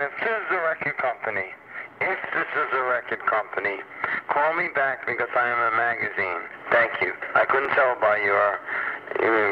if this is a record company, call me back because I am a magazine. Thank you. I couldn't tell by your